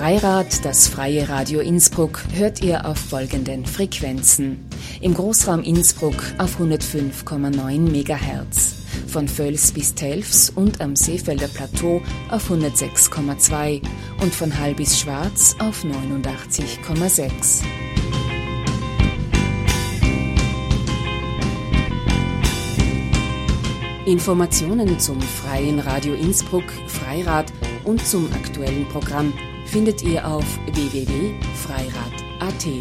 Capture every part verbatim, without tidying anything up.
Freirad, das freie Radio Innsbruck, hört ihr auf folgenden Frequenzen. Im Großraum Innsbruck auf hundertfünf Komma neun Megahertz, von Völs bis Telfs und am Seefelder Plateau auf hundertsechs Komma zwei und von Hall bis Schwarz auf neunundachtzig Komma sechs. Informationen zum Freien Radio Innsbruck, Freirad und zum aktuellen Programm findet ihr auf w w w punkt freirad punkt a t.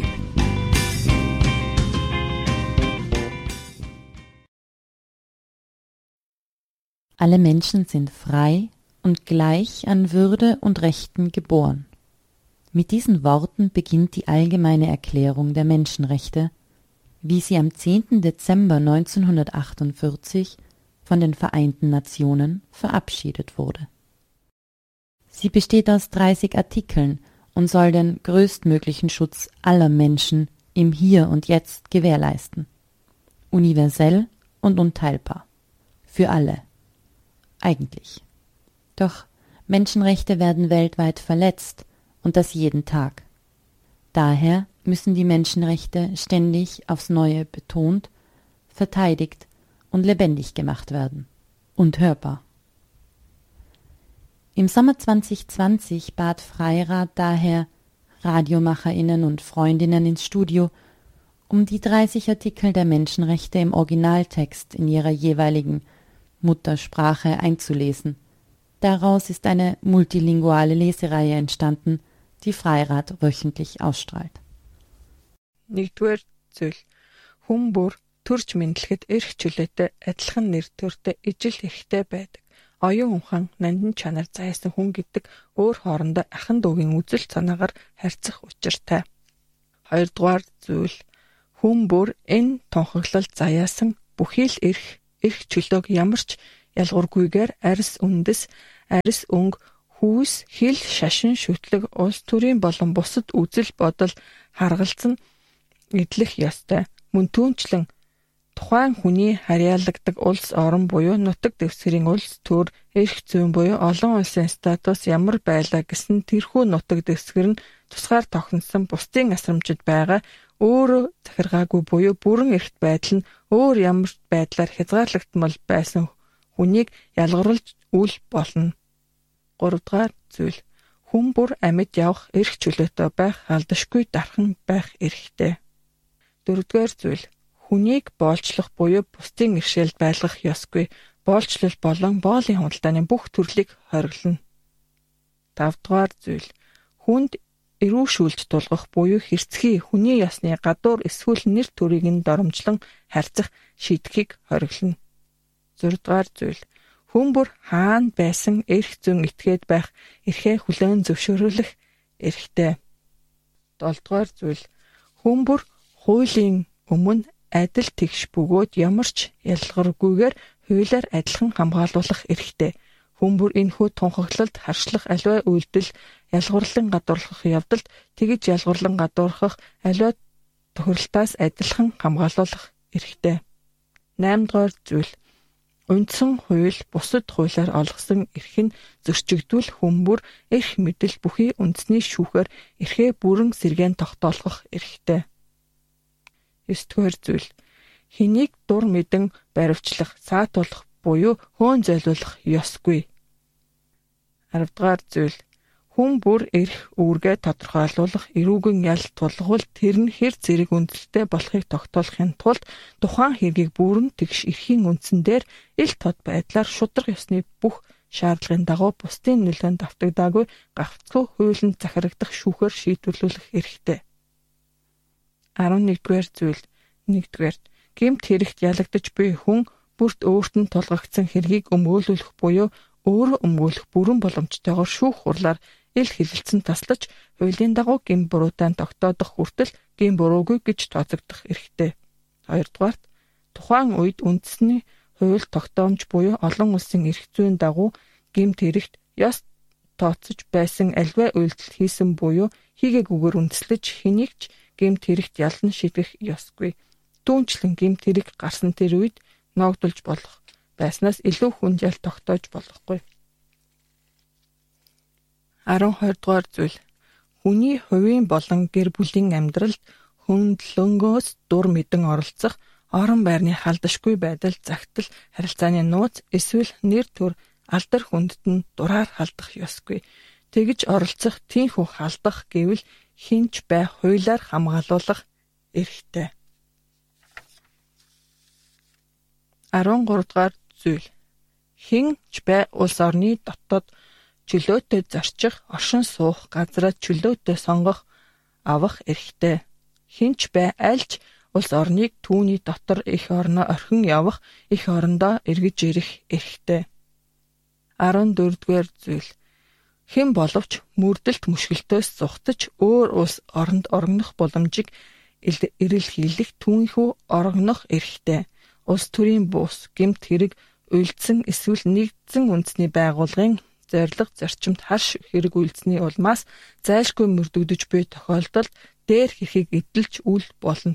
Alle Menschen sind frei und gleich an Würde und Rechten geboren. Mit diesen Worten beginnt die Allgemeine Erklärung der Menschenrechte, wie sie am zehnten Dezember neunzehnhundertachtundvierzig von den Vereinten Nationen verabschiedet wurde. Sie besteht aus dreißig Artikeln und soll den größtmöglichen Schutz aller Menschen im Hier und Jetzt gewährleisten. Universell und unteilbar. Für alle. Eigentlich. Doch Menschenrechte werden weltweit verletzt und das jeden Tag. Daher müssen die Menschenrechte ständig aufs Neue betont, verteidigt und lebendig gemacht werden und hörbar. Im Sommer zwanzig zwanzig bat Freirad daher RadiomacherInnen und Freundinnen ins Studio, um die dreißig Artikel der Menschenrechte im Originaltext in ihrer jeweiligen Muttersprache einzulesen. Daraus ist eine multilinguale Lesereihe entstanden, die Freirad wöchentlich ausstrahlt. Нэгдүгээр зүйл хүн бүр төрж мэдлэхэд эрх чөлөөтэй адилхан нэр төртэй ижил эрхтэй байдаг. Оюун ухаан, нандин чанар зайсан хүн гэдэг өөр хоорондоо ахын дүүгийн үзэл санаагаар харьцах учиртай. Хоёрдугаар зүйл хүн бүр энэ тунхаглалд заяасан бүхий л эрх, эрх чөлөөг ямар ч ялгуургүйгээр арьс үндэс, арьс өнгө, хүүс, хил, шашин, шүтлэг, улс төрийн болон бусад үзэл бодол харгалзан эдлэх ёстой. Мөн түүнчлэн тухайн хүний харьяалагддаг улс орон буюу нутаг дэвсгэрийн улс төр, эрх зүйн буюу олон улсын статус ямар байлаа гэсэн тэрхүү нутаг дэвсгэр нь тусгаар тогтносон бусдын асрамжид байгаа өөрөө захиргаагүй буюу бүрэн эрхт байдал нь өөр ямар байдлаар хязгаарлагдмал байсан хүнийг ялгаруулж үл болно. Гуравдугаар зүйл хүн бүр амьд явах эрх чөлөөтэй байх, алдашгүй дархан байх эрхтэй. Дөрөвдүгээр зүйл хүнийг боолчлох буюу бусдын иршээлд байлгах ёсгүй, боолчлол болон боолын худалдааны бүх төрлийг хориглоно. Тавдугаар зүйл хүнд эрүүшүүлж тулгах буюу хэрцгий, хүний ёсны гадуур эсвэл нэр төрийг нь доромжлон харьцах шийдэхийг хориглоно. Зургаадугаар зүйл хүн бүр хаана байсан эрх зүйн этгээд байх, эрхээ хүлээн зөвшөөрөх эрхтэй. Долдугаар зүйл хүн бүр хуулийн өмнө адил тэгш бөгөөд ямар ч ялгаргүйгээр хуулиар адилхан хамгаалуулах эрхтэй. Хүн бүр энэхүү тунхаглалд харшлах аливаа үйлдэл ялгуурлан гадуурлах явдалд тэгж ялгуурлан гадуурхах аливаа тохиолдолтоос адилхан хамгаалуулах эрхтэй. Наймдугаар зүйл үндсэн хууль бусад хуулиар олгосон эрх нь зөрчигдвэл хүн бүр эрх мэдэл бүхий үндэсний шүүхээр эрхээ бүрэн сэргээн тогтоолгох эрхтэй. Есдүгээр зүйл хэнийг дур мэдэн баривчлах, саатуулах буюу хөөн зайлуулах ёсгүй. Аравдугаар зүйл хүн бүр эрх үүргээ тодорхойлуулах, эрүүгэн ял тулгуул тэр нь хэр зэрэг үндэслэлтэй болохыг тогтоолохын тулд тухайн хэргийг бүрэн тэгш эрхийн үндсэн дээр ил тод байдлаар шударга ёсны бүх шаардлагын дагуу бусдын нөлөөнд давтагдаагүй гавцгүй хуулинд захирагдах шүүхээр шийдвэрлүүлэх эрхтэй. арван нэгдүгээр зүйл нэгдүгээр гэмт хэрэгт ялагдаж буй хүн бүрт өөрт нь тулгагдсан хэргийг өмгөөлөх буюу өөрөө өмгөөлөх бүрэн боломжтойгоор шүүх хурлаар ил хэлэлцэн таслаж хуулийн дагуу гэм буруутай тогтоодох хүртэл гэм буруугүй гэж тооцогдох эрхтэй. Хоёрдугаарт тухайн үед үндэсний хууль тогтоомж буюу олон улсын эрх зүйн дагуу гэмт хэрэгт ёс тооцож байсан альваа үйлдэл хийсэн буюу хийгээгүйгээр үндэслэж хэнийг ч гэмт хэрэгт ялан шийдэх ёсгүй. Түүнчлэн гэмт хэрэг гарсан тэр үед ногдулж болох байснаас илүү хүнд жал тогтоож болохгүй. арван хоёр дугаар зүйл хүний хувийн болон гэр бүлийн амьдралд хөндлөнгөөс дур мэдэн оролцох, орон байрны халдашгүй байдал, загтал, харилцааны нууц эсвэл нэр төр алдар хүндэт нь дураар халдах ёсгүй. Тэгж оролцох, тийхүү халдах гэвэл хинч бай хуулиар хамгаалуулах эрхтэй. арван гурав дугаар зүйл. Хинч бай улс орны дотоод чөлөөтэй зарчих, оршин суух газраа чөлөөтэй сонгох, авах эрхтэй. Хинч бай альж улс орныг түүний дотор эх орноо орхин явах, эх орондоо эргэж ирэх эрхтэй. арван дөрөв дугаар зүйл. Хэн боловч мөрдөлт мөшгөлтөөс зугтаж өөр улс оронд орогнох боломжийг эрэлхийлэх, түүнийхүү орогнох эрхтэй. Улс төрийн бус, гэмт хэрэг, уйлдсан эсвэл нэгдсэн үндэсний байгууллагын зорилго зарчимд харш хэрэг үйлдсэний улмаас зайлшгүй мөрдөгдөж буй тохиолдолд дээр хэрхийг эдэлж үл болно.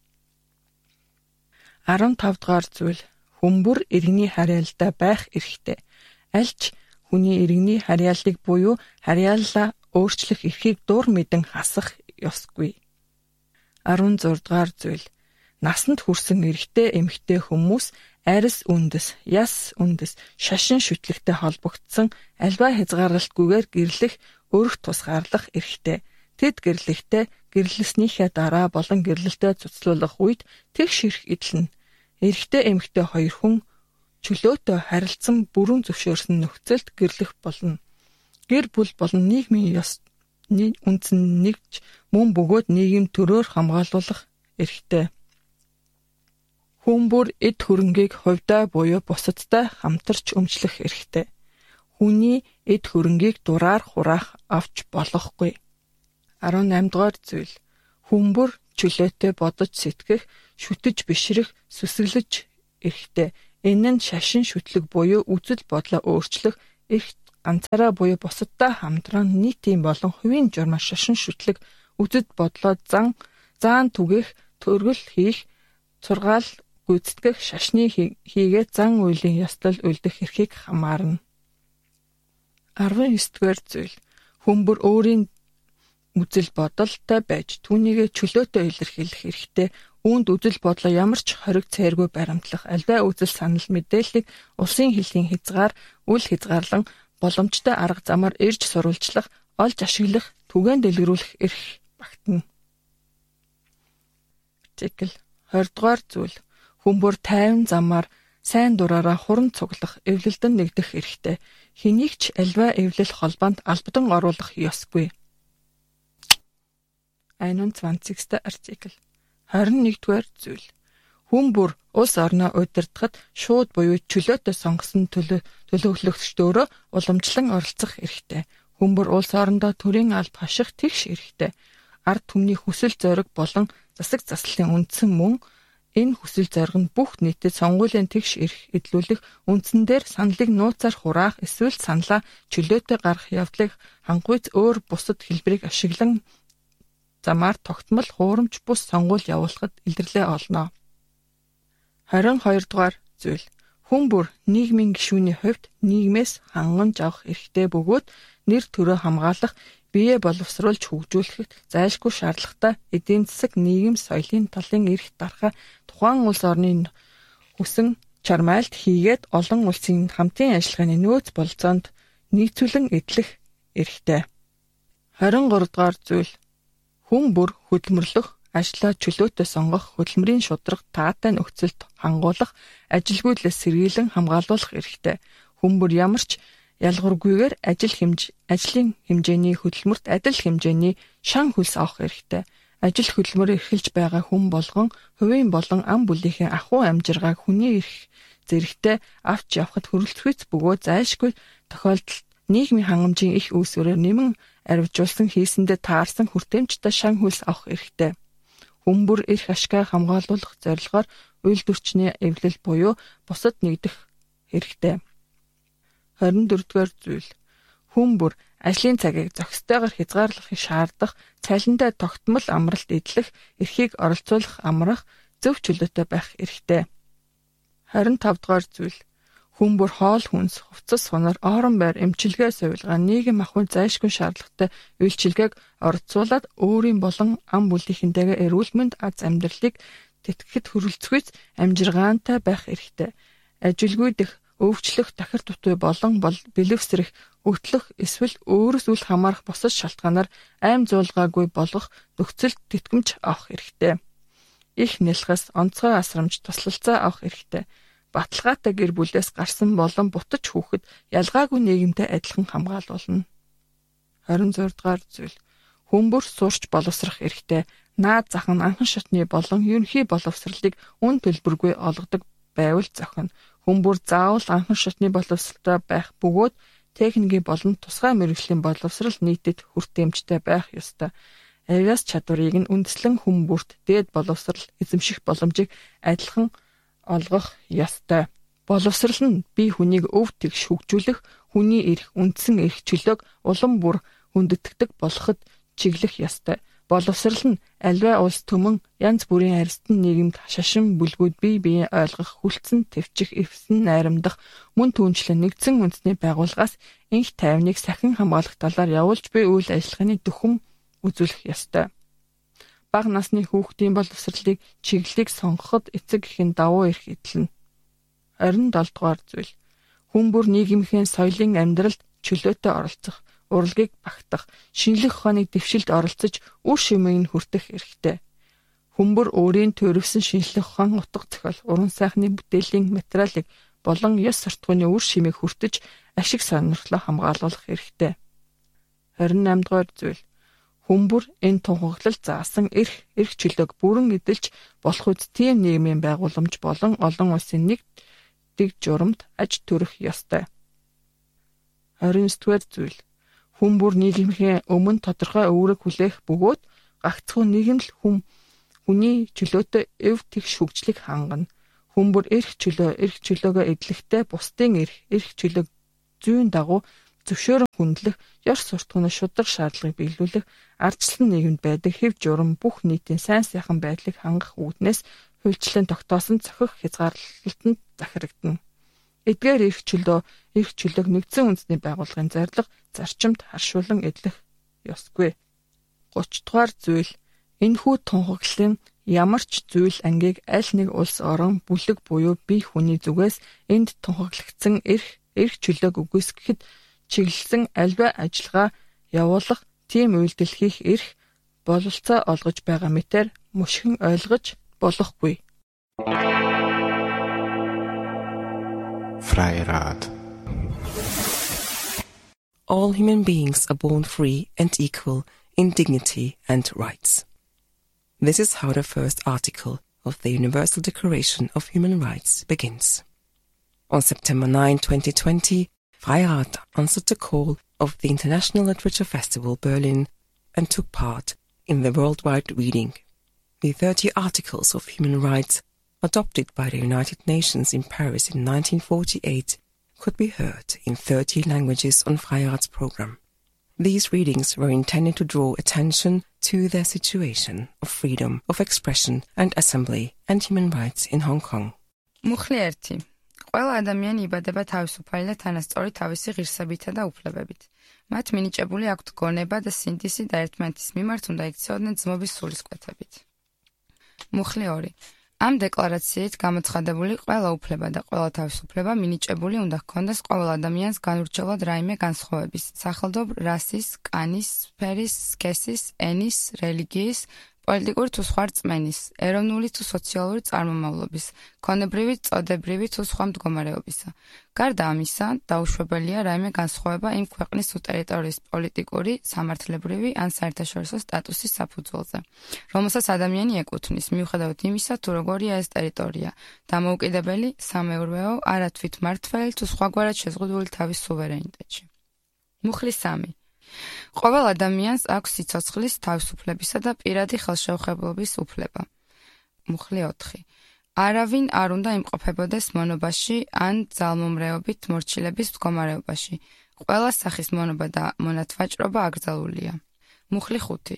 арван тав дугаар зүйл. Хүмүүр иргэний харьяалдаа байх эрхтэй. Альч хүний иргэний харьяаллыг буюу харьяаллаа өөрчлөх эрхийг дур мэдэн хасах ёсгүй. арван зураг дугаар зүйл. Насанд хүрсэн эрэгтэй эмэгтэй хүмүүс арьс үндэс, яс үндэс, шашин шүтлэгтэй холбогдсон альва хязгаарлалтгүйгээр гэрлэх, өрх тусгаарлах эрхтэй. Тэд гэрлэхдээ гэрлэснийхээ дараа болон гэрлэлтээ цуцлуулах үед тэгш хэрэг эдлэнэ. Эрэгтэй эмэгтэй хоёр хүн чөлөөтэй харилцсан бүрэн зөвшөөрсөн нөхцөлд гэрлэх болно. Гэр бүл болон нийгмийн ёсны үндсэн нэгж мөн бөгөөд нийгэм төрөөр хамгаалуулах эрхтэй. Хүмүүр эд хөрөнгийг хувьдаа буюу бусадтай хамтарч өмчлөх эрхтэй. Хүний эд хөрөнгийг дураар хураах авч болохгүй. арван найман дугаар зүйл. Хүмүүр чөлөөтэй бодож сэтгэх, шүтэж бишрэх, сүсэглэж эрхтэй. Энэ нь шашин шүтлэг буюу үзэл бодлоо өөрчлөх эрх, ганцаараа буюу бусадтай хамтран нийтийн болон хувийн журмаар шашин шүтлэг, үзэл бодлоо зан заан түгэх, төргөл хийх, сургаал гүйцэтгэх, шашны хийгээ зан үйлийн ёслол үлдэх эрхийг хамаарна. арван девять дугаар зүйл. Хүмүүр өөрийн үзэл бодолтой байж түүнийгээ чөлөөтэй илэрхийлэх эрхтэй. Үүнд үзэл бодлоо ямар ч хориг цайргүй баримтлах, альва үзэл санал мэдээллийг улсын хэлхийн хязгаар, үл хязгаарлан боломжтой арга замаар ирж сурвалжлах, олж ашиглах, түгээн дэлгэрүүлэх эрх багтана. Артикл двадцать дугаар зүйл. Хүмүүр тайван замаар сайн дураараа хуран цуглах, эвлэлдэн нэгдэх эрхтэй. Хэнийг ч альва эвлэл холбоонд албадан оруулах ёсгүй. einundzwanzigster артикл. двадцать нэг дугаар зүйл. Хүмүүр улс орноо удирдахад шууд буюу чөлөөтэй сонгосон төлөөлөгчдөөрөө уламжлан оролцох эрхтэй. Хүмүүр улс орондоо төрийн алба хаших тэгш эрхтэй. Ард түмний хүсэл зориг болон засаг заслалын үндсэн мөн энэ хүсэл зориг нь бүх нийтэд сонгуулийн тэгш эрх эдлүүлэх, үндсэн дээр саналыг нууцаар хураах эсвэл саналаа чөлөөтэй гаргах явдлыг хангуйц өөр бусад хэлбэрийг ашиглан замаар тогтмол хуурамч бус сонгуул явуулахад илэрлээ олно. двадцать хоёр дугаар зүйл. Хүмүүр нийгмийн гишүүний хувьд нийгмээс хангамж авах эрхтэй бөгөөд нэр төрөө хамгаалах, биеэ боловсруулж хөгжүүлэхэд зайлшгүй шаардлагатай эдийн засаг, нийгэм, соёлын талын эрх дарахаа тухайн улс орны хүсэн чармайлт хийгээд олон улсын хамтын ажиллагааны нөөц болцоонд нийцүүлэн эдлэх эрхтэй. двадцать гурав дугаар зүйл. Хүмүүр хөдөлмөрлөх, ажлаа чөлөөтэй сонгох, хөдөлмөрийн шударга таатай нөхцөлд хангуулах, ажилгүйдлээс сэргийлэн хамгаалуулах эрхтэй. Хүмүүр ямар ч ялгуургүйгээр ажил хэмж ажлын хэмжээний хөдөлмөрт адил хэмжээний шан хөлс авах эрхтэй. Ажил хөдөлмөр эрхэлж байгаа хүн болгон хувийн болон ам бүлийнхээ ахуй амжиргааг хүний эрх зэрэгтэй авч явахад хөрөлцөхүйц бөгөөд зайлшгүй тохиолдолд нийгмийн хангамжийн их үүсвэрээр нэмэн арвижуулсан хийсэндээ таарсан хүртээмжтэй шан хөлс авах эрхтэй. Хүмүүр эрх ашгаа хамгаалуулах зорилгоор үйлдвэрчний эвлэл буюу бусад нэгдэх эрхтэй. двадцать дөрөв дугаар зүйл. Хүмүүр ажлын цагийг зохистойгоор хязгаарлахыг шаардах, цалиндаа тогтмол амралт эдлэх, эрхийг оролцуулах амрах, зөв чөлөөтэй байх эрхтэй. двадцать пять дугаар зүйл. Хүн бүр хоол хүнс, хувцас сунар, орон байр, эмчилгээ сувилгаа, нийгэм ахуйн зайлшгүй шаардлагатай үйлчилгээг оролцуулаад өөрийн болон ам бүлийнхэнтэйгээ эрүүл мэнд аз амьдралыг тэтгэхэд хүрэлцэхүйц амжиргаантай байх эрхтэй. Ажилгүй дэх, өвчлөх, тахир дутуу болон бэлэвсрэх, өгтлөх эсвэл өөрөөс үл хамаарах бусад шалтгаанаар айм зуулгаагүй болгох нөхцөлд тэтгэмж авах эрхтэй. Их нялхас, онцгой асрамж, туслалцаа авах эрхтэй. Баталгаатай гэр бүлээс гарсан болон бутаж хүүхэд ялгаагүй нийгэмтэй адилхан хамгаалуулна. хорин зургаадугаар дугаар зүйл. Хүн бүр сурч боловсрох эрхтэй. Наад зах нь анхан шатны болон ерөнхий боловсролыг үн төлбөргүй олгодог байвал зохино. Хүн бүр заавал анхан шатны боловсролтой байх бөгөөд техникийн болон тусгай мэргэжлийн боловсрол нийтэд хүртээмжтэй байх ёстой. Авиас чадварыг нь үндэслэн хүн бүрт дээд боловсрол эзэмших боломжийг адилхан олгох ёстой. Боловсрол нь бие хүнийг өв тэгш хөгжүүлэх, хүний эрх, үндсэн эрх чөлөөг улам бүр хүндэтгэдэг болоход чиглэх ёстой. Боловсрол нь аливаа улс төмөн янз бүрийн арьстан нийгэмд шашин бүлгүүд бие биеэ ойлгох, хүлцэн твчих, эвсэн найрамдах, мөн түүнчлэн нэгдсэн үндэсний байгууллагаас энх тайвныг сахин хамгаалах талаар явуулж буй үйл ажиллагааны түхэм үзүүлэх ёстой. Бага насны хүүхдийн боловсролыг чиглэлийг сонгоход эцэг эхийн давуу эрх эдлэнэ. хорин долоо дугаар зүйл. Хүн бүр нийгмийн соёлын амьдралд чөлөөтэй оролцох, урлагийг багтах, шинжлэх ухааны дэвшилд оролцож үр шимийг нь хүртэх эрхтэй. Хүн бүр өөрийн төрөвсөн шинжлэх ухаан утга зохиол, уран сайхны бүтээлийн материалыг болон ёс суртахууны үр шимийг хүртэж ашиг сонирхлоо хамгаалуулах эрхтэй. хорин намаа дугаар зүйл. Хүн бүр энэ тунхаглал заасан эрх, эрх чөлөөг бүрэн эдэлж болох үс тийм нийгмийн байгууламж болон олон улсын нэг дэг журамд аж төрөх ёстой. хорин девять дугаар зүйл. Хүн бүр нийгмийн өмнө тодорхой үүрэг хүлээх бөгөөд гагцхүү нийгэм л хүн хүний чөлөөтэй эв тэгш хөгжлийг хангана. Хүн бүр эрх чөлөө, эрх чөлөөгөө эдлэхдээ бусдын эрх, эрх чөлөөг зүйн дагуу зөвшөөрөн хүндлэх, ёр суртахууны шударга шаардлагыг биелүүлэх, ардчлан нийгэмд байдаг хэв журам бүх нийтийн сайн сайхан байдлыг хангах үүднээс хуульчлан тогтоосон цохих хязгаарлалтанд захирагдана. Эдгээр эрх чөлөө, эрх чөлөөг нэгдсэн үндэсний байгууллагын зорилго, зарчимд харшуулан эдлэх ёсгүй. гурав дугаар зүйл. Энэхүү тунхаглалын ямар ч зүйл ангийг аль нэг улс орон бүлэг буюу бие хүний зүгээс энд тунхаглагдсан эрх, эрх чөлөөг үгүйсгэхэд чиглэсэн альва ажиллагаа явуулах, тийм үйлдэл хийх эрх бололцоо олгож байгаа мэтэр мушгин ойлгож болохгүй. Freirad. All human beings are born free and equal in dignity and rights. This is how the first article of the Universal Declaration of Human Rights begins. On September ninth, twenty twenty, Freirad answered the call of the International Literature Festival Berlin and took part in the worldwide reading. The thirty articles of human rights adopted by the United Nations in Paris in nineteen forty-eight could be heard in thirty languages on Freirad's program. These readings were intended to draw attention to the situation of freedom of expression and assembly and human rights in Hong Kong. მუხლი ერთი. ყველა ადამიანი იბადება თავისუფალი და თანასწორი თავისი ღირსებითა და უფლებებით. მათ მინიჭებული აქვთ გონება და სინდისი და ერთმანეთის მიმართ უნდა იქცეოდნენ ძმობის სულისკვეთებით. მუხლი ორი. ამ დეკლარაციით გამოცხადებული ყველა უფლება და ყველა თავისუფლება მინიჭებული უნდა ჰქონდეს ყოველ ადამიანს განურჩევლად რაიმე განსხვავების, სახელდობრ, რასის, კანის, სფერის, სქესის, ენის, რელიგიის, პოლიტიკური თუ სხვა რწმენის, ეროვნული თუ სოციალური წარმომავლობის, ქონებრივი, წოდებრივი თუ სხვა მდგომარეობისა. გარდა ამისა, დაუშვებელია რაიმე განსხვავება იმ ქვეყნის თუ ტერიტორიის პოლიტიკური, სამართლებრივი ან საერთაშორისო სტატუსის საფუძველზე, რომელსაც ადამიანი ეკუთვნის, მიუხედავად იმისა, თუ როგორია ეს ტერიტორია, დამოუკიდებელი, სამეურვეო, არათვით მმართველი თუ სხვაგვარად შეზღუდული თავის სუვერენიტეტში. მუხლი სამი. ყოველ ადამიანს აქვს სიცოცხლის, თავისუფლებისა და პირადი ხელშეუხებლობის უფლება. მუხლი ოთხი. არავინ არ უნდა იმყოფებოდეს მონობაში ან ძალმომრეობით მორჩილების მდგომარეობაში. ყველა სახის მონობა და მონათვაჭრობა აკრძალულია. მუხლი ხუთი.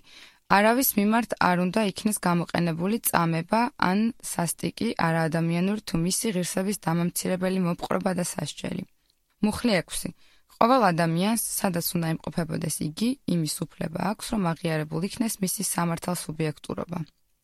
არავის მიმართ არ უნდა იქნეს გამოყენებული წამება ან სასტიკი არაადამიანური თუ მისი ღირსების დამამცირებელი მოპყრობა და სასჯელი. მუხლი ექვსი. ყოველ ადამიანს, სადაც უნდა იმყოფებოდეს იგი, იმის უფლება აქვს, რომ აღიარებულ იქნეს მისი სამართალ სუბიექტურობა.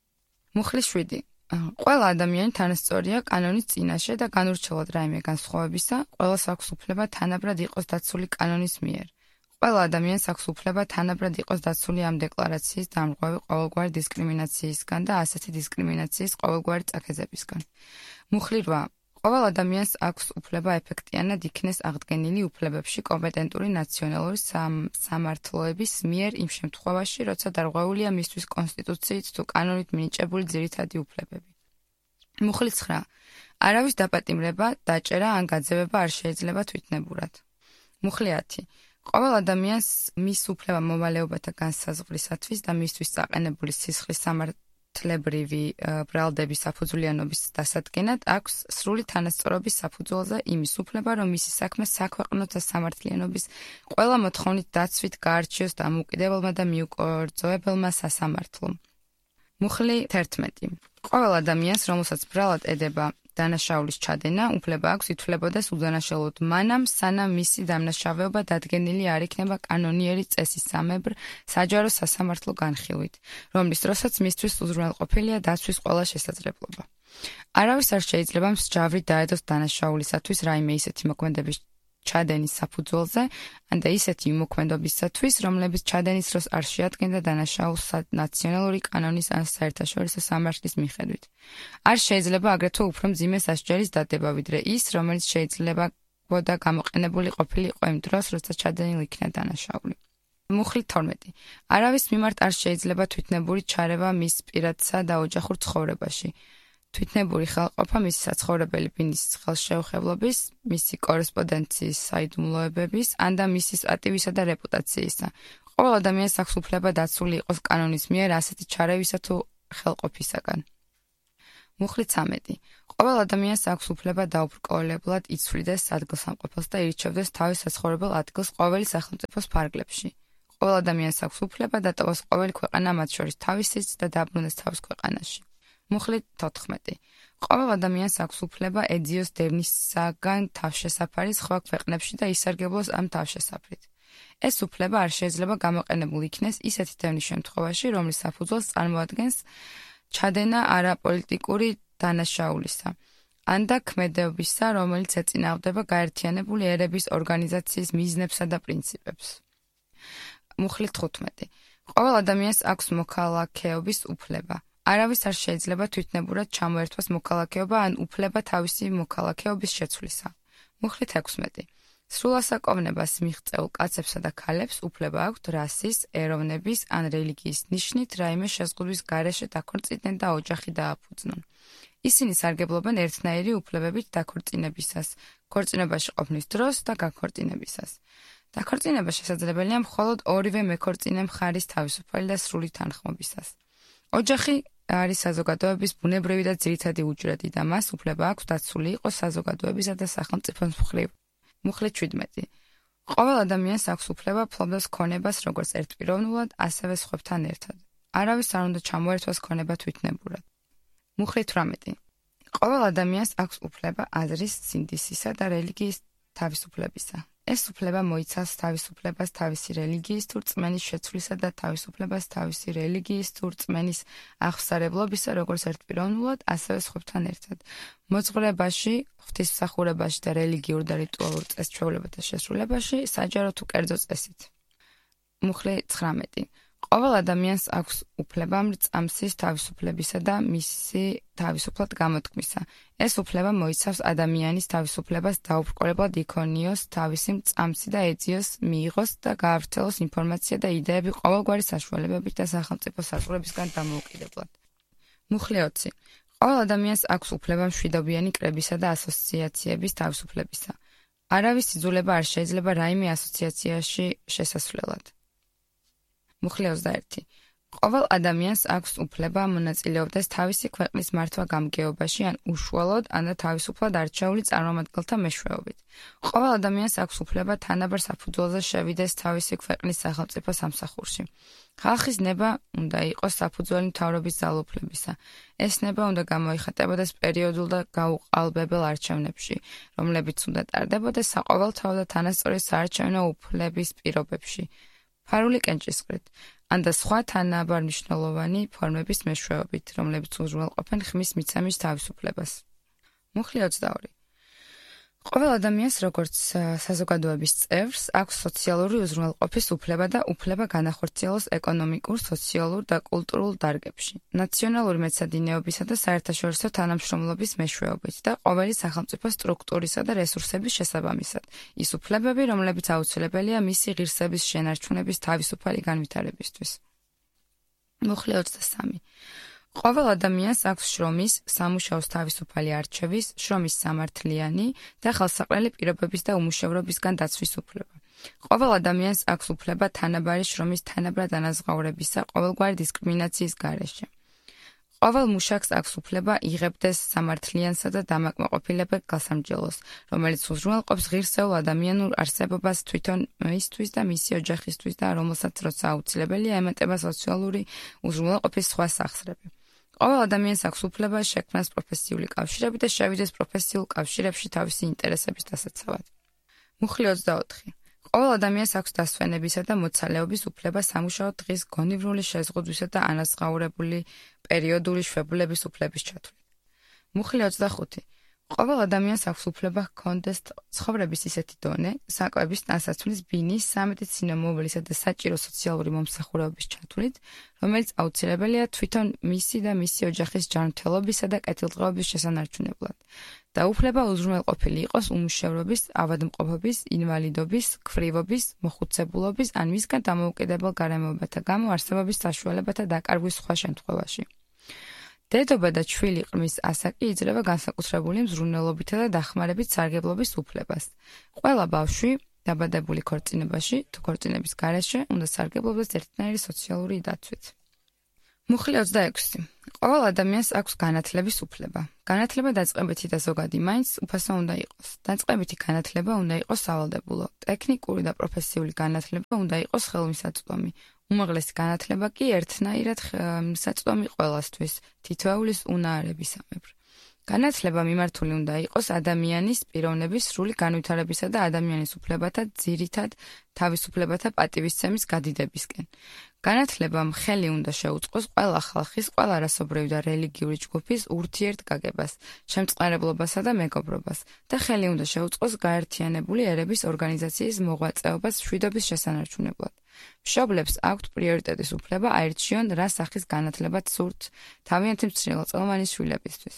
მუხლი შვიდი. ყველა ადამიანი თანასწორია კანონის წინაშე და განურჩევლად რაიმე განსხვავებისა, ყველას აქვს უფლება თანაბრად იყოს დაცული კანონის მიერ. ყველა ადამიანს აქვს უფლება თანაბრად იყოს დაცული ამ დეკლარაციის დამრღვევი ყოველგვარი დისკრიმინაციისგან და ასეთი დისკრიმინაციის ყოველგვარი წაქეზებისგან. მუხლი რვა. ყოველ ადამიანს აქვს უფლება ეფექტიანად იქნეს აღდგენილი უფლებებში კომპეტენტური ნაციონალური სამართლოების მიერ იმ შემთხვევაში, როცა დარღვეულია მისთვის კონსტიტუციით თუ კანონით მინიჭებული ძირითადი უფლებები. მუხლი ცხრა. არავის დაპატიმრება, დაჭერა ან გაძევება არ შეიძლება თვითნებურად. მუხლი ათი. ყოველ ადამიანს მის უფლება მოვალეობათა განსაზღვრისათვის და მისთვის წაყენებული სისხლის სამართლებრივი ბრალდების საფუძვლიანობის დასადგენად აქვს სრული თანასწორობის საფუძველზე იმის უფლება, რომ მისი საქმე საქვეყნოთა სამართლიანობის ყველა მოთხოვნით დაცვით გაარჩიოს დამოუკიდებელმა და მიუკერძოებელმა სასამართლომ. მუხლი თერთმეტი. ყოველ ადამიანს, რომელსაც ბრალად ედება დანაშაულის ჩადენა, უფლება აქვს ითვლებოდეს უდანაშაულოდ მანამ, სანამ მისი დამნაშავეობა დადგენილი არ იქნება კანონიერი წესისამებრ საჯარო სასამართლო განხილვით, რომლის დროსაც მისთვის უზრუნველყოფილია დაცვის ყველა შესაძლებლობა. არავის არ შეიძლება მსჯავრით დაედოს დანაშაულისათვის რაიმე ისეთი მოქმედების ჩადენის საფუძველზე, ან და ისეთი მოქმედებისათვის, რომლებიც ჩადენის დროს არ შეადგენდა დანაშაულს ნაციონალური კანონის ან საერთაშორისო სამართლის მიხედვით. არ შეიძლება აგრეთვე უფრო მძიმე სასჯელის დადება, ვიდრე ის, რომელიც შეიძლებოდა გამოყენებული ყოფილიყო იმ დროს, როცა ჩადენილი იქნა დანაშაული. მუხლი თორმეტი. არავის მიმართ არ შეიძლება თვითნებური ჩარევა მის პირადსა და ოჯახურ ცხოვრებაში. თვითნებური ხელყოფა მისი საცხოვრებელი ბინის ხელშეუხებლობის, მისი კორესპონდენციის საიდუმლოებების, ან და მისი პატივისა და რეპუტაციისა. ყოველ ადამიანს აქვს უფლება დაცული იყოს კანონის მიერ ასეთი ჩარევისა თუ ხელყოფისაგან. მუხლი ცამეტი. ყოველ ადამიანს აქვს უფლება დაუბრკოლებლად იცვლიდეს ადგილსამყოფელს და ირჩევდეს თავის საცხოვრებელ ადგილს ყოველი სახელმწიფოს ფარგლებში. ყოველ ადამიანს აქვს უფლება დატოვოს ყოველი ქვეყანა, მათ შორის თავისიც და დაბრუნდეს თავის ქვეყანაში. მუხლი თოთხმეტი. ყოველ ადამიანს აქვს უფლება ეძიოს დევნისაგან თავშესაფარი სხვა ქვეყნებში და ისარგებლოს ამ თავშესაფრით. ეს უფლება არ შეიძლება გამოყენებული იქნეს ისეთი დევნის შემთხვევაში, რომლის საფუძველს წარმოადგენს ჩადენა არაპოლიტიკური დანაშაულისა, ან და ქმედებისა, რომელიც ეწინააღმდება გაერთიანებული ერების ორგანიზაციის მიზნებსა და პრინციპებს. მუხლი თხუთმეტი. ყოველ ადამიანს აქვს მოქალაქეობის უფლება. არავის არ შეიძლება თვითნებურად ჩამოერთვას მოქალაქეობა ან უფლება თავისი მოქალაქეობის შეცვლისა. მუხლი ექვსმეტი. სრულასაკოვნებას მიღწეულ კაცებსა და ქალებს უფლება აქვთ რასის, ეროვნების ან რელიგიის ნიშნით რაიმე შეზღუდვის გარეშე დაქორწინდნენ და ოჯახი დააფუძნონ. ისინი სარგებლობენ ერთნაირი უფლებებით დაქორწინებისას, ქორწინებაში ყოფნის დროს და გაქორწინებისას. დაქორწინება შესაძლებელია მხოლოდ ორივე მეკორწინე მხარის თავისუფალი და სრული თანხმობისას. ოჯახი არის საზოგადოების ბუნებრივი და ძირითადი უჯრედი და მას უფლება აქვს დაცული იყოს საზოგადოებისა და სახელმწიფოს მხრივ. მუხლი შვიდმეტი. ყოველ ადამიანს აქვს უფლება ფლობდოს ქონებას როგორც ერთპიროვნულად, ასევე სხვებთან ერთად. არავის არ უნდა ჩამოერთვას ქონება თვითნებურად. მუხლი თვრამეტი. ყოველ ადამიანს აქვს უფლება აზრის, სინდისისა და რელიგიის თავისუფლებისა. ეს უფლება მოიცავს თავისუფლებას თავისი რელიგიის თუ რწმენის შეცვლისა და თავისუფლებას თავისი რელიგიის თუ რწმენის აღსარებლობისა როგორც ერთპიროვნულად, ასევე სხვებთან ერთად. მოძღვრებაში, ღვთისმსახურებაში და რელიგიურ და რიტუალურ წესჩვეულებათა შესრულებაში, საჯარო თუ კერძო წესით. მუხლი ცხრამეტი. ყოველ ადამიანს აქვს უფლება მრწამსის თავისუფლებისა და მისი თავისუფლად გამოთქმისა. ეს უფლება მოიცავს ადამიანის თავისუფლებას დაუბრკოლებლად იქონიოს თავისი მრწამსი და ეძიოს, მიიღოს და გაავრცელოს ინფორმაცია და იდეები ყოველგვარი საშუალებებით და სახელმწიფო საზღვრებისგან დამოუკიდებლად. მუხლი ოცი. ყოველ ადამიანს აქვს უფლება მშვიდობიანი კრებისა და ასოციაციების თავისუფლებისა. არავის იძულება არ შეიძლება რაიმე ასოციაციაში შესასვლელად. მუხლი ოცდაერთი. ყოველ ადამიანს აქვს უფლება მონაწილეობდეს თავისი ქვეყნის მართვა-გამგეობაში ან უშუალოდ, ან თავისუფლად არჩეული წარმომადგენელთა მეშვეობით. ყოველ ადამიანს აქვს უფლება თანაბარ საფუძველზე შევიდეს თავისი ქვეყნის სახელმწიფო სამსახურში. ხალხის ნება უნდა იყოს საფუძველი მთავრობის ძალაუფლებისა. ეს ნება უნდა გამოიხატებოდეს პერიოდულ და გაუყალბებელ არჩევნებში, რომლებიც უნდა ტარდებოდეს საყოველთაო და თანასწორი საარჩევნო უფლების პირობებში, ფარული კენჭისყრით, ან და სხვა თანაბარ მნიშვნელოვანი ფორმების მეშვეობით, რომლებიც უზრუნველყოფენ ხმის მიცემის თავისუფლებას. მუხლი ოცდაორი. ყოველ ადამიანს, როგორც საზოგადოების წევრს, აქვს სოციალური უზრუნველყოფის უფლება და უფლება განახორციელოს ეკონომიკურ, სოციალურ და კულტურულ დარგებში, ნაციონალური მეცადინეობისა და საერთაშორისო თანამშრომლობის მეშვეობით და ყოველი სახელმწიფო სტრუქტურისა და რესურსების შესაბამისად. ის უფლებები, რომლებიც აუცილებელია მისი ღირსების შენარჩუნების თავისუფალი განვითარებისთვის. მუხლი ოცდასამი. ყოველ ადამიანს აქვს შრომის, სამუშაოს თავისუფალი არჩევის, შრომის სამართლიანი და ხელსაყრელი პირობების და უმუშევრობისგან დაცვის უფლება. ყოველ ადამიანს აქვს უფლება თანაბარი შრომის თანაბრად ანაზღაურებისა ყოველგვარი დისკრიმინაციის გარეშე. ყოველ მუშაკს აქვს უფლება იღებდეს სამართლიანსა და დამაკმაყოფილებელ გასამჯელოს, რომელიც უზრუნველყოფს ღირსეულ ადამიანურ არსებობას თვითონ მისთვის და მისი ოჯახისთვის და რომელსაც როცა აუცილებელია ემატება სოციალური უზრუნველყოფის სხვა სახსრები. ყოველ ადამიანს აქვს უფლება შექმნას პროფესიული კავშირები და შევიდეს პროფესიულ კავშირებში თავისი ინტერესების დასაცავად. მუხლი ოცდაოთხი. ყოველ ადამიანს აქვს დასვენებისა და მოცალეობის უფლება სამუშაო დღის გონივრული შეზღუდვისა და ანაზღაურებული პერიოდული შვებულების უფლების ჩათვლით. მუხლი ოცდახუთი. ყოველ ადამიანს აქვს უფლება ჰქონდეს ცხოვრების ისეთი დონე, საკვების ტანსაცმლის, ბინის, სამედიცინო მოვლისა და საჭირო სოციალური მომსახურებების ჩათვლით, რომელიც აუცილებელია თვითონ მისი და მისი ოჯახის ჯანმრთელობისა და კეთილდღეობის შესანარჩუნებლად. და უფლება უზრუნველყოფილი იყოს უმუშევრობის, ავადმყოფობის, ინვალიდობის, ქვრივობის, მოხუცებულობის ან მისგან დამოუკიდებელ გარემოებათა გამო არსებობის საშუალებათა დაკარგვის სხვა შემთხვევაში. დედობა და ჩვილი ყრმის ასაკი იძლევა განსაკუთრებული მზრუნველობითა და დახმარებით სარგებლობის უფლებას. ყველა ბავშვი დაბადებული ქორწინებაში თუ ქორწინების გარეშე უნდა სარგებლობდეს ერთნაირი სოციალური დაცვით. მუხლი ოცდაექვსი. ყოველ ადამიანს აქვს განათლების უფლება. განათლება დაწყებითი და ზოგადი მაინც უფასო უნდა იყოს. დაწყებითი განათლება უნდა იყოს სავალდებულო. ტექნიკური და პროფესიული განათლება უნდა იყოს ხელმისაწვდომი. უმაღლესი განათლება კი ერთნაირად საწვდომი ყველასთვის, თითოეულის უნარებისამებრ. განათლება მიმართული უნდა იყოს ადამიანის პიროვნების სრული განვითარებისა და ადამიანის უფლებათა ძირითად თავისუფლებათა პატივისცემის გადიდებისკენ. განათლებამ ხელი უნდა შეუწყოს ყველა ხალხის, ყველა რასობრივი და რელიგიური ჯგუფის ურთიერთგაგებას, შემწყნარებლობასა და მეგობრობას და ხელი უნდა შეუწყოს გაერთიანებული ერების ორგანიზაციის მოღვაწეობას მშვიდობის შესანარჩუნებლად. მშობლებს აქვთ პრიორიტეტის უფლება აირჩიონ, რა სახის განათლებაც სურთ თავიანთი მცირეწლოვანი შვილებისთვის.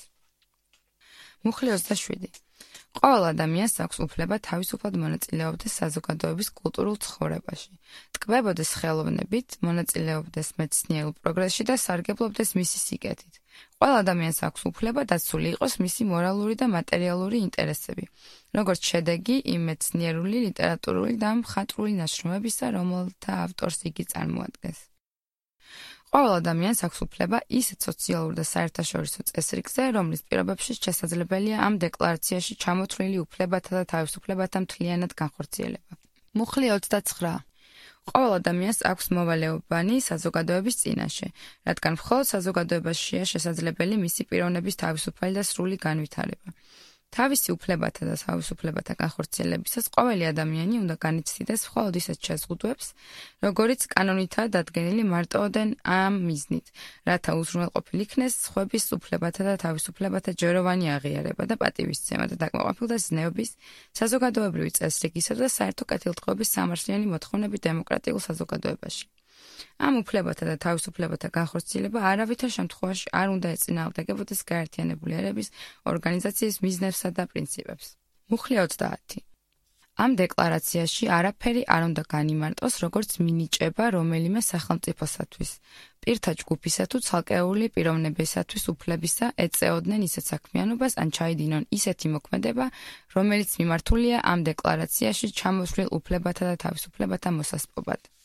მუხლი ოცდაშვიდი. ყოველ ადამიანს აქვს უფლება თავისუფლად მონაწილეობდეს საზოგადოების კულტურულ ცხოვრებაში, ტკბებოდეს ხელოვნებით, მონაწილეობდეს მეცნიერულ პროგრესში და სარგებლობდეს მისი სიკეთით. ყოველ ადამიანს აქვს უფლება დაცული იყოს მისი მორალური და მატერიალური ინტერესები, როგორც შედეგი იმ მეცნიერული, ლიტერატურული და მხატვრული ნაშრომებისა, რომელთა ავტორს იგი წარმოადგენს. ყოველ ადამიანს აქვს უფლება ისეთ სოციალურ და საერთაშორისო წესრიგზე, რომლის პირობებში შესაძლებელია ამ დეკლარაციაში ჩამოთვლილი უფლებათა და თავისუფლებათა მთლიანად განხორციელება. მუხლი ოცდაცხრა. ყოველ ადამიანს აქვს მოვალეობანი საზოგადოების წინაშე, რადგან მხოლოდ საზოგადოებაშია შესაძლებელი მისი პიროვნების თავისუფალი და სრული განვითარება. თავისი უფლებათა და თავისუფლებათა განხორციელებისას ყოველი ადამიანი უნდა განიცდიდეს მხოლოდ ისეთ შეზღუდვებს, როგორიც კანონითაა დადგენილი მარტოოდენ ამ მიზნით, რათა უზრუნველყოფილ იქნეს სხვების უფლებათა და თავისუფლებათა ჯეროვანი აღიარება და პატივისცემა და დაკმაყოფილდა ზნეობის, საზოგადოებრივი წესრიგისა და საერთო კეთილდღეობის სამართლიანი მოთხოვნები დემოკრატიულ საზოგადოებაში. ამ უფლებათა და თავისუფლებათა განხორციელება არავითარ შემთხვევაში არ უნდა ეწინააღმდეგებოდეს გაერთიანებული ერების ორგანიზაციის მიზნებსა და პრინციპებს. მუხლი ოცდაათი. ამ დეკლარაციაში არაფერი არ უნდა განიმარტოს, როგორც მინიჭება რომელიმე სახელმწიფოსათვის, პირთა ჯგუფისა თუ ცალკეული პიროვნებისათვის უფლებისა ეწეოდნენ ისეთ საქმიანობას ან ჩაიდინონ ისეთი მოქმედება, რომელიც მიმართულია ამ დეკლარაციაში ჩამოთვლილ უფლებათა და თავისუფლებათა მოსასპობად.